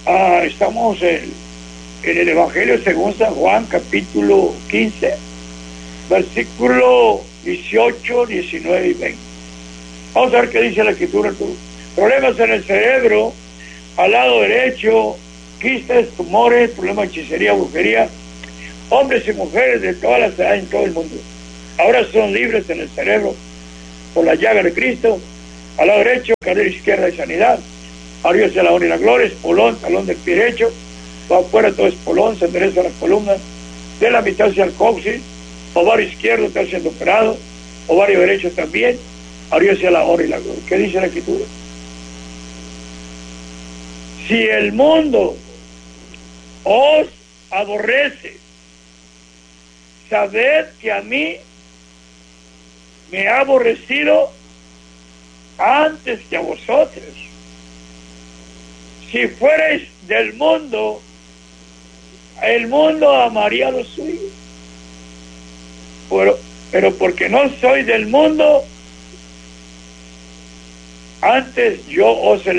Estamos en el Evangelio según San Juan, capítulo 15, versículo 18, 19 y 20. Vamos a ver qué dice la Escritura. Problemas en el cerebro, al lado derecho, quistes, tumores, problemas de hechicería, brujería, hombres y mujeres de todas las edades en todo el mundo. Ahora son libres en el cerebro por la llaga de Cristo. Al lado derecho, carrera izquierda de sanidad. Abrióse la honra y la gloria, espolón, talón del pie derecho, va afuera todo espolón, se endereza las columnas, de la mitad hacia el coxis, ovario izquierdo está siendo operado, ovario derecho también, abrióse la honra y la gloria. ¿Qué dice la Escritura? Si el mundo os aborrece, sabed que a mí me ha aborrecido antes que a vosotros. Si fuerais del mundo, el mundo amaría lo suyo. Pero porque no soy del mundo, antes yo os